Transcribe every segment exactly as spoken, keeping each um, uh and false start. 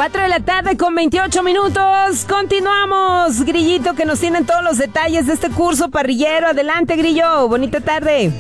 cuatro de la tarde con veintiocho minutos. Continuamos, Grillito, que nos tienen todos los detalles de este curso parrillero. Adelante, Grillo. Bonita tarde.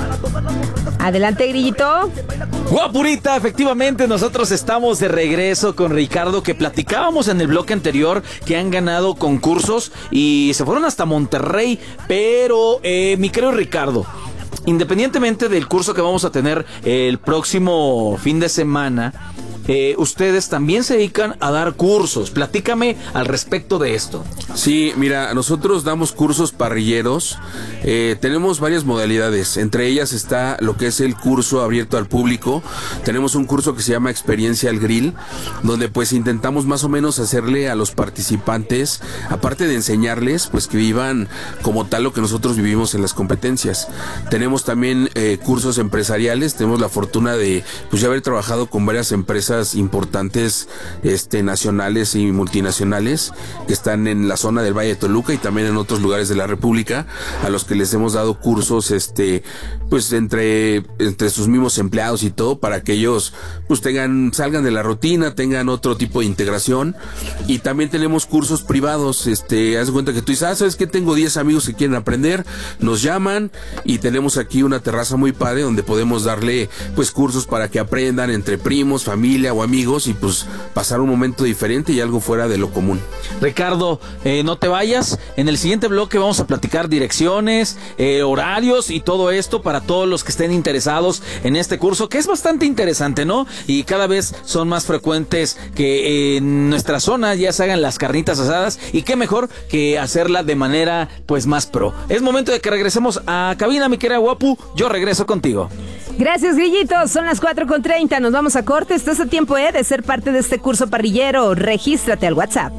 Adelante, Grillito. Guapurita, efectivamente, nosotros estamos de regreso con Ricardo, que platicábamos en el bloque anterior que han ganado concursos y se fueron hasta Monterrey. Pero, eh, mi querido Ricardo, independientemente del curso que vamos a tener el próximo fin de semana, Eh, ustedes también se dedican a dar cursos. Platícame al respecto de esto. Sí, mira, nosotros damos cursos parrilleros. Eh, tenemos varias modalidades. Entre ellas está lo que es el curso abierto al público. Tenemos un curso que se llama Experiencia al Grill, donde pues intentamos más o menos hacerle a los participantes, aparte de enseñarles, pues que vivan como tal lo que nosotros vivimos en las competencias. Tenemos también eh, cursos empresariales. Tenemos la fortuna de pues ya haber trabajado con varias empresas importantes, este, nacionales y multinacionales que están en la zona del Valle de Toluca y también en otros lugares de la República, a los que les hemos dado cursos, este, pues entre, entre sus mismos empleados y todo, para que ellos pues tengan, salgan de la rutina, tengan otro tipo de integración. Y también tenemos cursos privados. Este, haz de cuenta que tú dices, ah, ¿sabes qué? Tengo diez amigos que quieren aprender, nos llaman y tenemos aquí una terraza muy padre donde podemos darle pues cursos para que aprendan entre primos, familia o amigos y pues pasar un momento diferente y algo fuera de lo común. Ricardo, eh, no te vayas. En el siguiente bloque vamos a platicar direcciones, eh, horarios y todo esto para todos los que estén interesados en este curso, que es bastante interesante, ¿no? Y cada vez son más frecuentes que en nuestra zona ya se hagan las carnitas asadas, y qué mejor que hacerla de manera pues más pro. Es momento de que regresemos a cabina, mi querida Guapu. Yo regreso contigo. Gracias, Grillitos. Son las cuatro con treinta. Nos vamos a corte. Estás a tiempo eh, de ser parte de este curso parrillero. Regístrate al WhatsApp.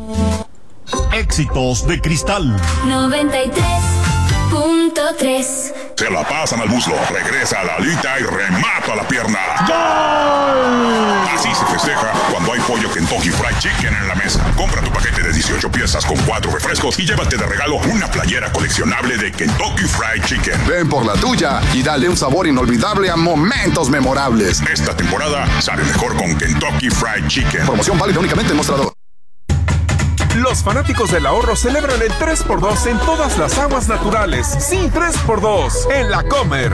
Éxitos de Cristal noventa y tres punto tres. Se la pasan al muslo, regresa a la alita y remata la pierna. ¡Gol! Así se festeja cuando hay pollo Kentucky Fried Chicken en la mesa. Compra tu paquete de dieciocho piezas con cuatro refrescos y llévate de regalo una playera coleccionable de Kentucky Fried Chicken. Ven por la tuya y dale un sabor inolvidable a momentos memorables. Esta temporada sabe mejor con Kentucky Fried Chicken. Promoción válida únicamente en Mostrador. Los fanáticos del ahorro celebran el tres por dos en todas las aguas naturales. Sí, tres por dos en La Comer.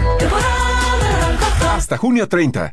Hasta junio treinta.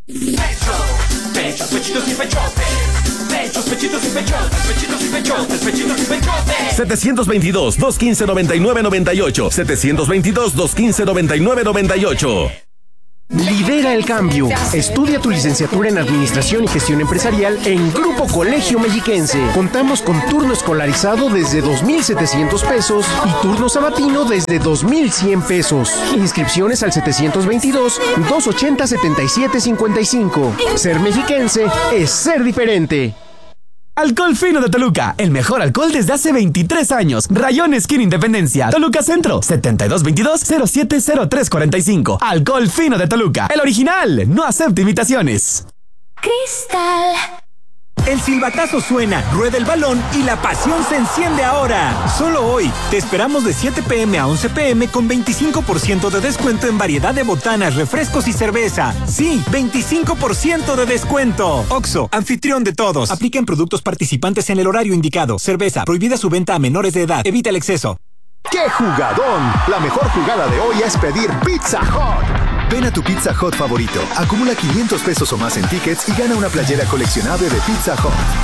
Pechos, pechitos y pechotes. Pechos, pechitos y pechotes. Pechitos y pechotes. Pechitos y pechotes. setecientos veintidós, doscientos quince, noventa y nueve noventa y ocho. setecientos veintidós, doscientos quince, noventa y nueve noventa y ocho. Lidera el cambio. Estudia tu licenciatura en Administración y Gestión Empresarial en Grupo Colegio Mexiquense. Contamos con turno escolarizado desde dos mil setecientos pesos y turno sabatino desde dos mil cien pesos. Inscripciones al setecientos veintidós, doscientos ochenta, setenta y siete cincuenta y cinco. Ser mexiquense es ser diferente. Alcohol Fino de Toluca, el mejor alcohol desde hace veintitrés años. Rayón Esquina Independencia, Toluca Centro, setenta y dos veintidós, cero siete cero tres cuarenta y cinco. Alcohol Fino de Toluca, el original, no acepta imitaciones. Cristal. El silbatazo suena, rueda el balón y la pasión se enciende ahora. Solo hoy, te esperamos de siete pe eme a once pe eme con veinticinco por ciento de descuento en variedad de botanas, refrescos y cerveza. Sí, veinticinco por ciento de descuento. Oxxo, anfitrión de todos. Aplica en productos participantes en el horario indicado. Cerveza, prohibida su venta a menores de edad. Evita el exceso. ¡Qué jugadón! La mejor jugada de hoy es pedir Pizza Hut. Ven a tu Pizza Hut favorito, acumula quinientos pesos o más en tickets y gana una playera coleccionable de Pizza Hut.